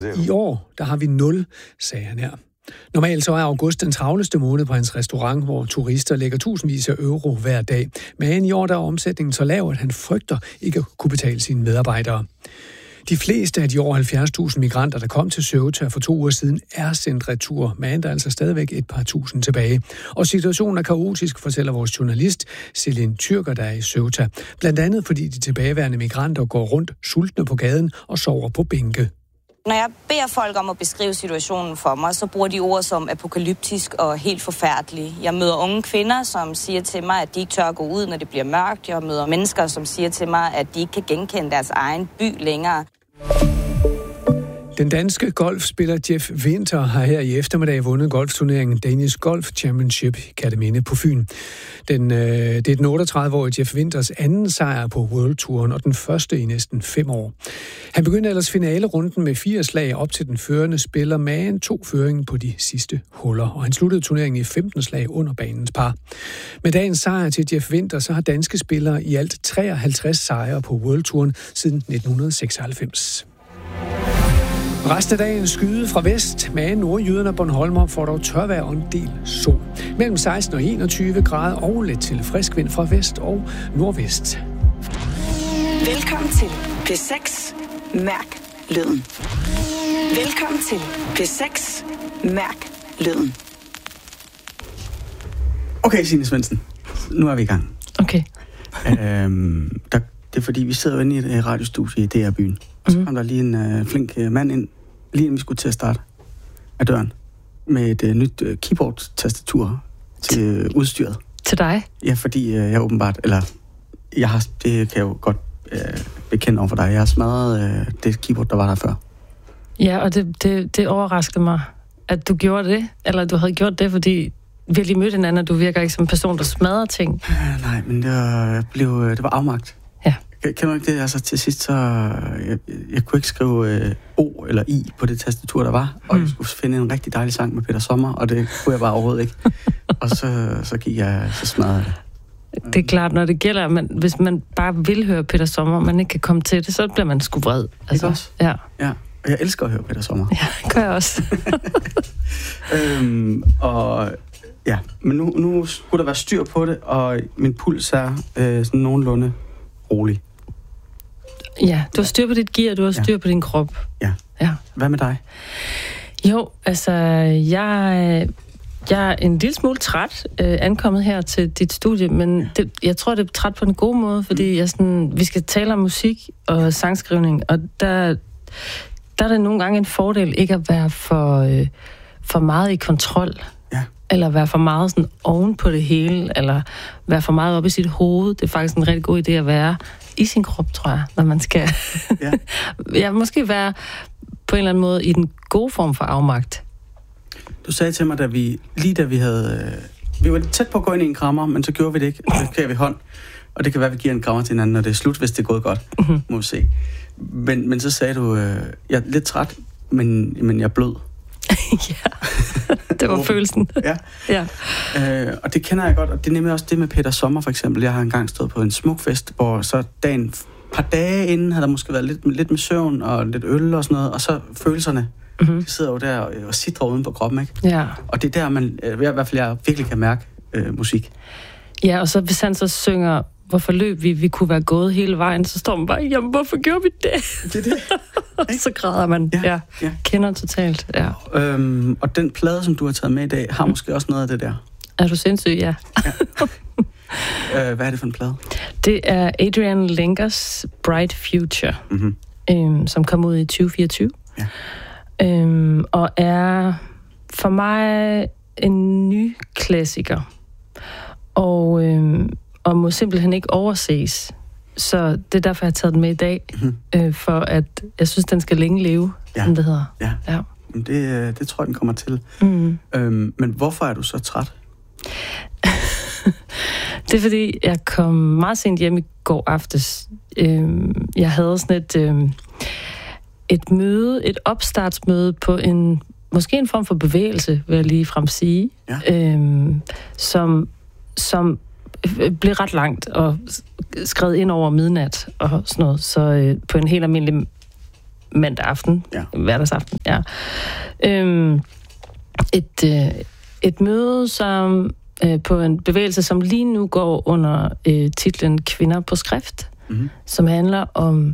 I år, der har vi 0, sagde han her. Normalt så er august den travleste måned på hans restaurant, hvor turister lægger tusindvis af euro hver dag. Men i år der er omsætningen så lav, at han frygter ikke at kunne betale sine medarbejdere. De fleste af de over 70.000 migranter, der kom til Ceuta for 2 uger siden, er sendt retur, men der er altså stadigvæk et par tusind tilbage. Og situationen er kaotisk, fortæller vores journalist Selin Tyrker, der er i Ceuta. Blandt andet fordi de tilbageværende migranter går rundt sultne på gaden og sover på bænke. Når jeg beder folk om at beskrive situationen for mig, så bruger de ord som apokalyptisk og helt forfærdelig. Jeg møder unge kvinder, som siger til mig, at de ikke tør at gå ud, når det bliver mørkt. Jeg møder mennesker, som siger til mig, at de ikke kan genkende deres egen by længere. Den danske golfspiller Jeff Winther har her i eftermiddag vundet golfturneringen Danish Golf Championship i Kerteminde på Fyn. Det er den 38-årige Jeff Winthers anden sejr på World Touren og den første i næsten 5 år. Han begyndte ellers finalerunden med 4 slag op til den førende spiller, med 2 føring på de sidste huller, og han sluttede turneringen i 15 slag under banens par. Med dagens sejr til Jeff Winther, så har danske spillere i alt 53 sejre på World Touren siden 1996. Resten af dagen skyde fra vest, men nordjyderne og Bornholmer får dog tørvejr og en del sol. Mellem 16 og 21 grader og let til frisk vind fra vest og nordvest. Velkommen til P6. Mærk lyden. Velkommen til P6. Mærk lyden. Okay, Signe Svendsen. Nu er vi i gang. Okay. Det er fordi, vi sidder inde i et radiostudie i DR-byen. Og så kom der lige en flink mand ind, lige inden vi skulle til at starte af døren, med et nyt keyboard-tastatur til udstyret. Til dig? Ja, fordi jeg åbenbart, det kan jeg jo godt bekende over for dig. Jeg har smadret det keyboard, der var der før. Ja, og det overraskede mig, at du gjorde det, eller du havde gjort det, fordi vi har lige mødt hinanden, og du virker ikke som en person, der smadrer ting. Nej, men det var afmagt. Ja. Kan du ikke det? Altså til sidst, så jeg kunne ikke skrive O eller I på det tastatur, der var, og jeg skulle finde en rigtig dejlig sang med Peter Sommer, og det kunne jeg bare overhovedet ikke. Og så gik jeg, så smadrede det. Det er klart, når det gælder, men hvis man bare vil høre Peter Sommer, og man ikke kan komme til det, så bliver man sgu vred. Altså, ikke også? Ja. Ja, og jeg elsker at høre Peter Sommer. Ja, gør jeg også. Ja, men nu skulle der være styr på det, og min puls er sådan nogenlunde rolig. Ja, du har styr på dit gear, du har styr på din krop. Ja. Hvad med dig? Jo, altså, jeg er en lille smule træt ankommet her til dit studie, men jeg tror, det er træt på en god måde, fordi vi skal tale om musik og sangskrivning, og der er det nogle gange en fordel ikke at være for meget i kontrol. Ja. Eller være for meget sådan oven på det hele, eller være for meget oppe i sit hoved. Det er faktisk en rigtig god idé at være i sin krop, tror jeg, når man skal. Ja. Måske være på en eller anden måde i den gode form for afmagt. Du sagde til mig, da vi var tæt på at gå ind i en krammer, men så gjorde vi det ikke. Så gav vi hånd, og det kan være, at vi giver en krammer til hinanden, når det er slut, hvis det er gået godt. Må vi se. Men så sagde du, jeg er lidt træt, men jeg er blød. Ja, det var følelsen. Ja. Og det kender jeg godt, og det er nemlig også det med Peter Sommer for eksempel. Jeg har engang stået på en smukfest, hvor så et par dage inden havde der måske været lidt med søvn og lidt øl og sådan noget, og så følelserne, de sidder jo der og sidder uden på kroppen, ikke? Ja. Og det er der, i hvert fald jeg virkelig kan mærke musik. Ja, og så hvis han så synger, hvorfor løb vi kunne være gået hele vejen, så står man bare, jamen hvorfor gjorde vi det? Det er det. Så græder man. Ja. Kender totalt, ja. Og den plade, som du har taget med i dag, har måske også noget af det der. Er du sindssyg? Ja. Hvad er det for en plade? Det er Adrian Lenkers Bright Future, som kom ud i 2024. Ja. Og er for mig en ny klassiker. Og må simpelthen ikke overses. Så det er derfor, jeg har taget den med i dag. For at jeg synes, den skal længe leve, som det hedder. Ja. Det tror jeg, den kommer til. Men hvorfor er du så træt? Det er fordi, jeg kom meget sent hjem i går aftes. Jeg havde sådan et opstartsmøde på måske en form for bevægelse, vil jeg lige frem sige, som blev ret langt og skrevet ind over midnat og sådan noget. Så på en helt almindelig mandag aften, hverdagsaften, ja. Et møde, som på en bevægelse, som lige nu går under titlen Kvinder på skrift, som handler om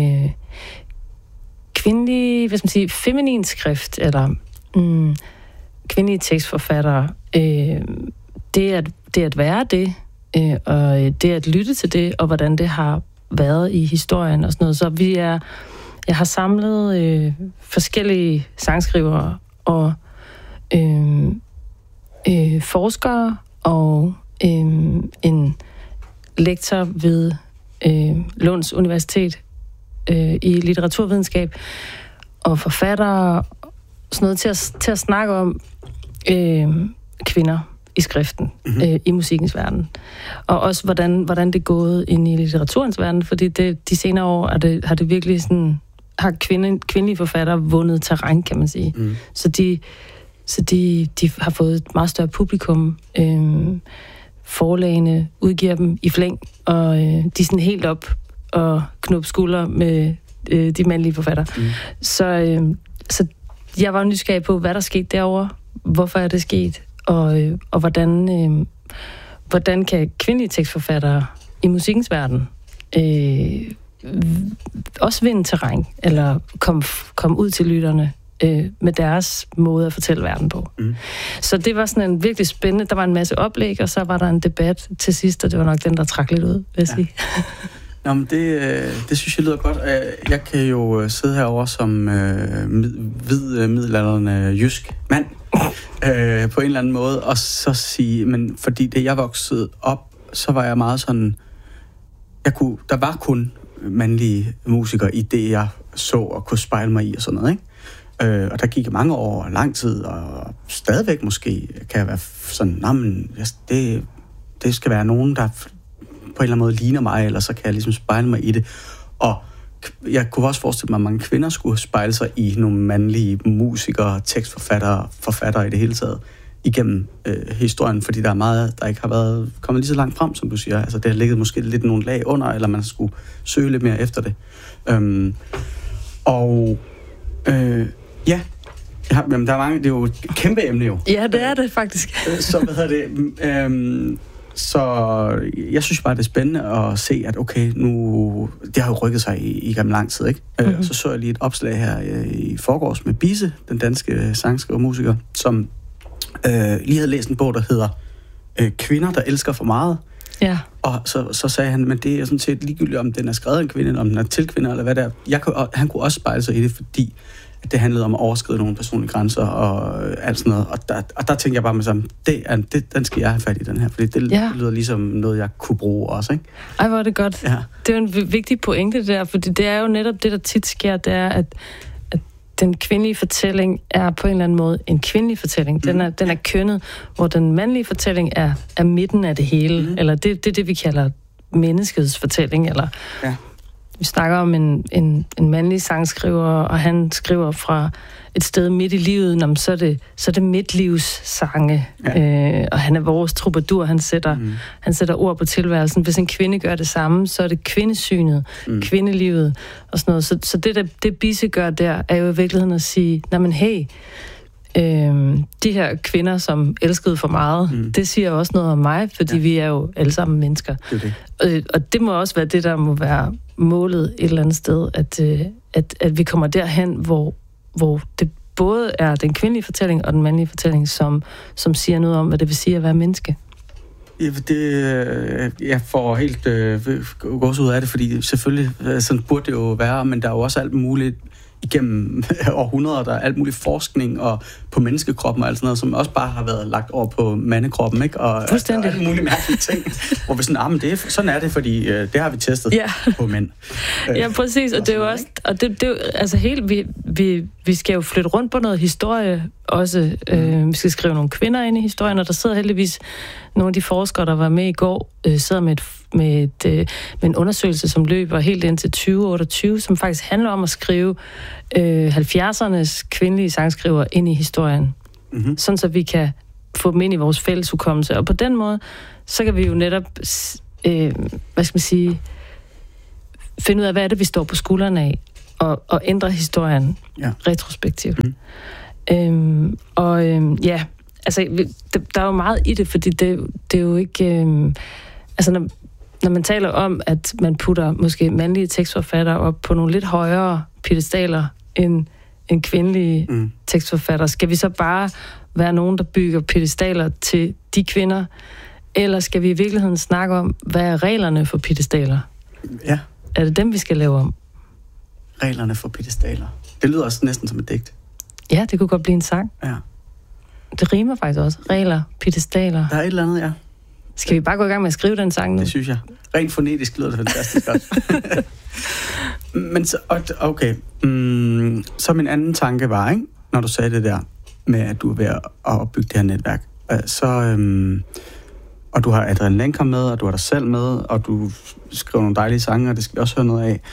kvindelig, hvad skal man sige, feminin skrift, eller kvindelige tekstforfattere. Det at være det, og det at lytte til det, og hvordan det har været i historien og sådan noget. Så jeg har samlet forskellige sangskrivere og forskere og en lektor ved Lunds Universitet i litteraturvidenskab og forfattere, sådan noget til at snakke om kvinder i skriften, i musikkens verden. Og også, hvordan det er gået ind i litteraturens verden, fordi de senere år har det virkelig sådan, har kvindelige forfattere vundet terræn, kan man sige. Så de har fået et meget større publikum. Forlagene udgiver dem i flæng, og de er sådan helt op og knup skulder med de mandlige forfattere. Så jeg var nysgerrig på, hvad der skete derovre, hvorfor er det sket, og hvordan kan kvindelige tekstforfattere i musikkens verden også vinde terræn, eller komme ud til lytterne med deres måde at fortælle verden på. Så det var sådan en virkelig spændende, der var en masse oplæg, og så var der en debat til sidst, og det var nok den, der trak lidt ud, vil jeg sige. Nå, men det synes jeg lyder godt. Jeg kan jo sidde herovre som hvid middelaldrende jysk mand på en eller anden måde, og så sige, men fordi det jeg voksede op, så var jeg meget sådan, der var kun mandlige musikere i det, jeg så og kunne spejle mig i og sådan noget, ikke? Og der gik mange år, lang tid, og stadigvæk måske kan jeg være sådan, det skal være nogen, der på en eller anden måde ligner mig, eller så kan jeg ligesom spejle mig i det. Og jeg kunne også forestille mig, at mange kvinder skulle spejle sig i nogle mandlige musikere, tekstforfattere, forfattere i det hele taget, igennem historien, fordi der er meget, der ikke har været kommet lige så langt frem, som du siger. Altså, det har ligget måske lidt nogle lag under, eller man skulle søge lidt mere efter det. Jamen, der er mange, det er jo et kæmpe emne jo. Ja, det er det faktisk. Så jeg synes bare, det er spændende at se, at okay, nu, det har jo rykket sig i gennem lang tid, ikke? Så jeg lige et opslag her i forgårs med Bisse, den danske sangskriver og musiker, som lige havde læst en bog, der hedder Kvinder, der elsker for meget. Ja. Og så sagde han, men det er sådan set ligegyldigt, om den er skrevet en kvinde, eller om den er til kvinder, eller hvad det er. Han kunne også spejle sig i det, fordi det handlede om at overskride nogle personlige grænser og alt sådan noget. Og der tænker jeg bare med sammen, den skal jeg have fat i, den her, fordi det lyder ligesom noget, jeg kunne bruge også, ikke? Ej, hvor er det godt. Ja. Det er jo en vigtig pointe der, fordi det er jo netop det, der tit sker, det er, at den kvindelige fortælling er på en eller anden måde en kvindelig fortælling. Den er kønnet, hvor den mandlige fortælling er midten af det hele. Eller det er det, vi kalder menneskets fortælling. Eller vi snakker om en mandlig sangskriver, og han skriver fra et sted midt i livet, så er det midtlivssange. Og han er vores troubadour, han sætter ord på tilværelsen. Hvis en kvinde gør det samme, så er det kvindesynet, kvindelivet og sådan noget. Så det Bisse gør der, er jo i virkeligheden at sige, de her kvinder, som elskede for meget, det siger også noget om mig, fordi vi er jo alle sammen mennesker. Det. Og det må også være det, der må være målet et eller andet sted, at vi kommer derhen, hvor det både er den kvindelige fortælling og den mandlige fortælling, som siger noget om, hvad det vil sige at være menneske. Jeg får helt gåsehud af det, fordi selvfølgelig, sådan burde det jo være, men der er jo også alt muligt igennem århundreder, der er alt mulig forskning og på menneskekroppen og alt sådan noget, som også bare har været lagt over på mandekroppen, ikke? Og fuldstændig. Alt mulige mærkelige ting, hvor vi sådan, sådan er det, fordi det har vi testet på mænd. Ja, præcis, og det er jo også, og det er jo, altså helt, vi skal jo flytte rundt på noget historie også. Vi skal skrive nogle kvinder ind i historien, og der sidder heldigvis nogle af de forskere, der var med i går, sidder med en undersøgelse, som løber helt ind til 2028, som faktisk handler om at skrive 70'ernes kvindelige sangskriver ind i historien. Sådan så vi kan få dem ind i vores fælles hukommelse. Og på den måde, så kan vi jo netop, finde ud af, hvad er det, vi står på skuldrene af. at ændre historien retrospektivt. Altså, der er jo meget i det, fordi det er jo ikke... når man taler om, at man putter måske mandlige tekstforfattere op på nogle lidt højere piedestaler end kvindelige tekstforfattere, skal vi så bare være nogen, der bygger piedestaler til de kvinder, eller skal vi i virkeligheden snakke om, hvad er reglerne for piedestaler? Ja. Er det dem, vi skal lave om? Reglerne for piedestaler. Det lyder også næsten som et digt. Ja, det kunne godt blive en sang. Ja. Det rimer faktisk også. Regler, piedestaler. Der er et eller andet, ja. Skal vi bare gå i gang med at skrive den sang nu? Det synes jeg. Rent fonetisk lyder det fantastisk godt. Men så, okay. Så min anden tanke var, ikke, når du sagde det der, med at du er ved at opbygge det her netværk, og du har Adrian Lenker med, og du har dig selv med, og du skriver nogle dejlige sange, og det skal vi også høre noget af.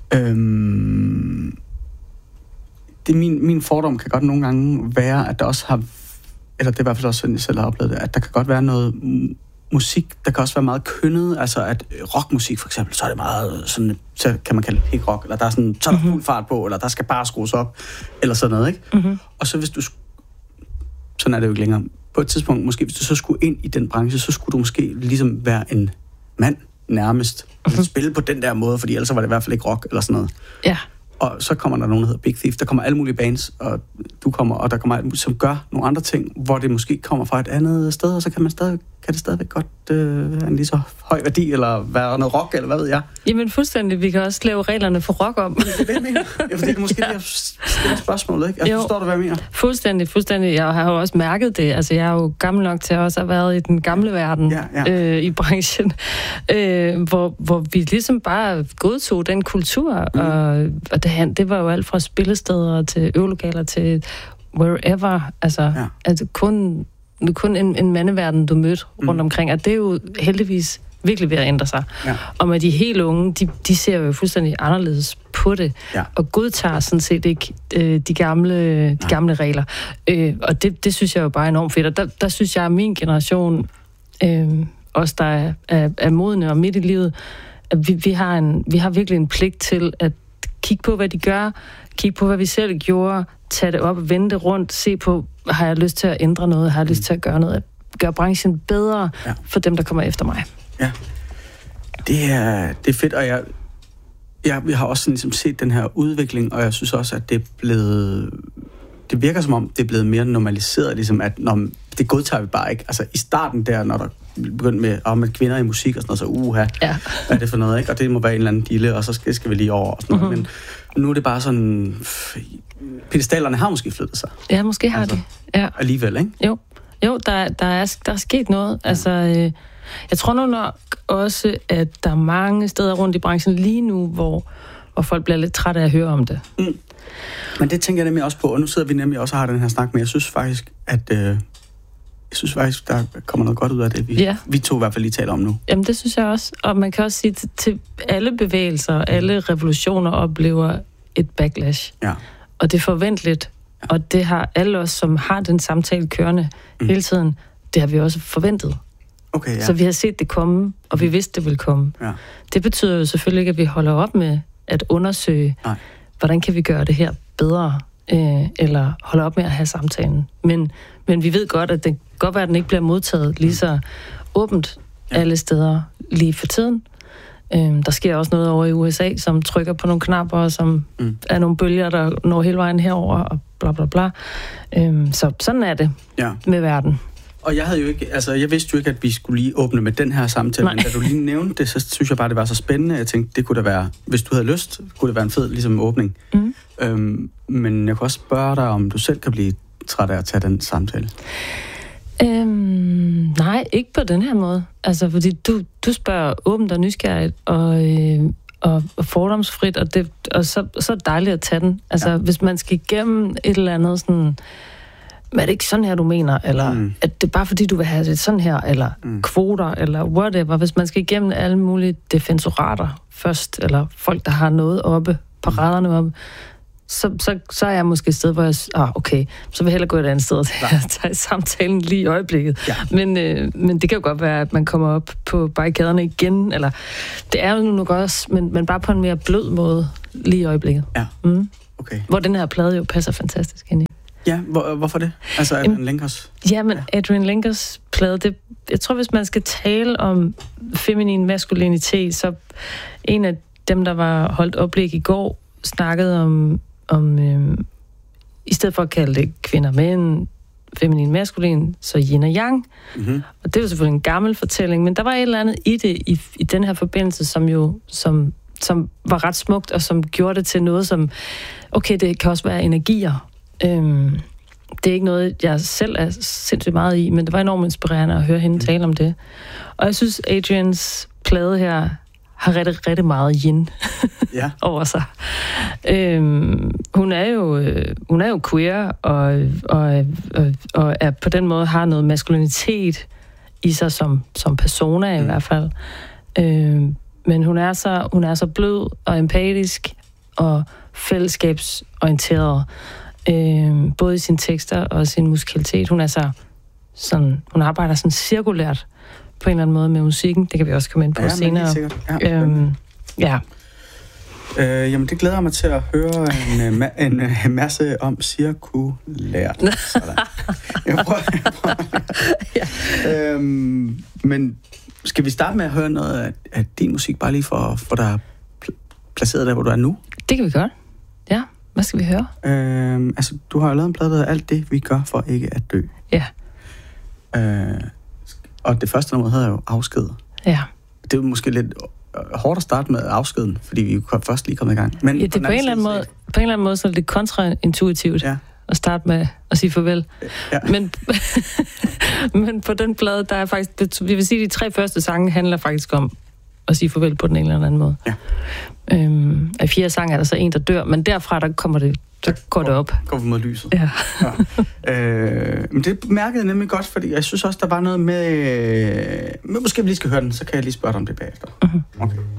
Det min fordom kan godt nogle gange være, at der også har, eller det er i hvert fald også sådan, jeg selv har oplevet det, at der kan godt være noget musik, der kan også være meget kønnet, altså at rockmusik for eksempel, så er det meget sådan, så kan man kalde det pik-rock, eller der er sådan, så er der fuld fart på, eller der skal bare skrues op, eller sådan noget, ikke? Og så hvis du, sådan er det jo ikke længere, på et tidspunkt, måske hvis du så skulle ind i den branche, så skulle du måske ligesom være en mand nærmest, altså spille på den der måde, fordi ellers var det i hvert fald ikke rock, eller sådan noget. Ja. Og så kommer der nogen, der hedder Big Thief. Der kommer alle mulige bands, og du kommer, og der kommer alt muligt, som gør nogle andre ting, hvor det måske kommer fra et andet sted, og så kan det stadigvæk godt have en lige så høj værdi, eller være noget rock, eller hvad ved jeg. Jamen fuldstændig. Vi kan også lave reglerne for rock om. Det er det, jeg mener. Ja, fordi det er måske det spørgsmålet, ikke? Altså, forstår du, hvad jeg mener? Fuldstændig. Jeg har jo også mærket det. Altså, jeg er jo gammel nok til at også have været i den gamle verden i branchen, hvor vi ligesom bare godtog den kultur, og det var jo alt fra spillesteder til øvelokaler til wherever. Altså kun en mandeverden, du mødte rundt omkring, og det er jo heldigvis virkelig ved at ændre sig. Ja. Og med de helt unge, de ser jo fuldstændig anderledes på det, og godtager sådan set ikke de gamle regler. Og det synes jeg jo bare er enormt fedt. Og der synes jeg, at min generation, os der er modne og midt i livet, at vi har virkelig en pligt til at kigge på, hvad de gør, kigge på, hvad vi selv gjorde, tage det op, vende det rundt, se på, har jeg lyst til at ændre noget, har jeg lyst til at gøre noget, gøre branchen bedre for dem, der kommer efter mig. Ja, det er fedt, og jeg har også ligesom set den her udvikling, og jeg synes også, at det virker som om, det er blevet mere normaliseret, ligesom at det godtager vi bare ikke. Altså i starten der, når der begyndte med kvinder i musik og sådan noget, så hvad er det for noget, ikke? Og det må være en eller anden dille, og så skal vi lige over og sådan noget. Men nu er det bare sådan, pedestalerne har måske flyttet sig. Ja, måske har de. Ja. Alligevel, ikke? Jo, der er sket noget. Ja. Altså, jeg tror nu nok også, at der er mange steder rundt i branchen lige nu, hvor folk bliver lidt trætte af at høre om det. Men det tænker jeg nemlig også på, og nu sidder vi nemlig også og har den her snak, men jeg synes faktisk, der kommer noget godt ud af det, vi to i hvert fald lige taler om nu. Jamen, det synes jeg også. Og man kan også sige, til alle bevægelser, alle revolutioner oplever et backlash. Ja. Og det er forventeligt. Ja. Og det har alle os, som har den samtale kørende hele tiden, det har vi også forventet. Okay, ja. Så vi har set det komme, og vi vidste, det ville komme. Ja. Det betyder jo selvfølgelig ikke, at vi holder op med at undersøge, hvordan kan vi gøre det her bedre, eller holde op med at have samtalen. Men vi ved godt, at det kan godt være, at den ikke bliver modtaget lige så åbent alle steder lige for tiden. Der sker også noget over i USA, som trykker på nogle knapper, som er nogle bølger, der når hele vejen herover og bla bla bla. Så sådan er det med verden. Og jeg vidste jo ikke, at vi skulle lige åbne med den her samtale, men da du lige nævnte det, så synes jeg bare, det var så spændende. Jeg tænkte, det kunne da være, hvis du havde lyst, kunne det være en fed ligesom åbning. Men jeg kan også spørge dig, om du selv kan blive træt af at tage den samtale. Nej, ikke på den her måde. Altså, fordi du spørger åbent og nysgerrigt og fordomsfrit, og så er det dejligt at tage den. Altså, hvis man skal igennem et eller andet sådan, er det ikke sådan her, du mener? Eller at det er bare fordi, du vil have det sådan her? Eller kvoter? Eller whatever. Hvis man skal igennem alle mulige defensorater først, eller folk, der har noget oppe, paraderne oppe, så er jeg måske et sted, hvor jeg okay, så vil jeg hellere gå et andet sted til at tage samtalen lige i øjeblikket. Ja. Men det kan jo godt være, at man kommer op på barrikaderne igen, eller det er jo nu nok også, men bare på en mere blød måde. lige i øjeblikket. Ja, okay. Hvor den her plade jo passer fantastisk ind i. Ja, hvorfor det? Altså Adrian Lenkers? Jamen, Adrian Lenkers plade, jeg tror, hvis man skal tale om feminin maskulinitet, så en af dem, der var holdt oplæg i går, snakkede om i stedet for at kalde det kvinder mænd, feminin maskulin, så yin og yang. Mm-hmm. Og det er jo selvfølgelig en gammel fortælling, men der var et eller andet i det, i den her forbindelse, som var ret smukt, og som gjorde det til noget, som, okay, det kan også være energier. Det er ikke noget, jeg selv er sindssygt meget i, men det var enormt inspirerende at høre hende tale om det. Og jeg synes, Adrians plade her har rigtig, rigtig meget yin over sig. Hun er jo queer, og er på den måde har noget maskulinitet i sig som persona i hvert fald. Men hun er så blød og empatisk og fællesskabsorienteret, både i sine tekster og sin musikalitet. Hun arbejder sådan cirkulært på en eller anden måde med musikken. Det kan vi også komme ind på senere. Jamen, det glæder mig til at høre en masse om cirkulært. Jeg prøver. Men skal vi starte med at høre noget af din musik, bare lige for dig placeret der, hvor du er nu? Det kan vi godt. Ja, hvad skal vi høre? Du har jo lavet en plade, der hedder Alt det, vi gør for ikke at dø. Ja. Og det første nummer hedder jo Afsked. Ja. Det er måske lidt hårdt at starte med afskeden, fordi vi er først lige kommet i gang. Men det er på en eller anden måde så er det kontraintuitivt at starte med at sige farvel. Ja. Men på den plade, der er faktisk, vi vil sige, de 3 første sange handler faktisk om at sige farvel på den ene eller anden måde. Ja. Af 4 sange er der så en, der dør, men derfra, der går det op. Går vi mod lyset. Ja. Men det mærkede jeg nemlig godt, fordi jeg synes også, der var noget med... måske vi lige skal høre den, så kan jeg lige spørge dig om det bagefter. Mm-hmm. Okay.